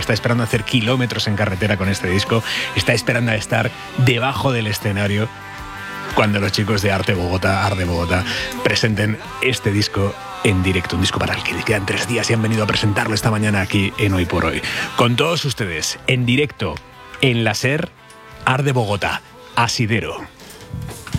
está esperando hacer kilómetros en carretera con este disco, está esperando a estar debajo del escenario cuando los chicos de Arte de Bogotá presenten este disco en directo, un disco para el que quedan 3 días y han venido a presentarlo esta mañana aquí en Hoy por Hoy. Con todos ustedes, en directo, en la SER, Arte de Bogotá, Asidero.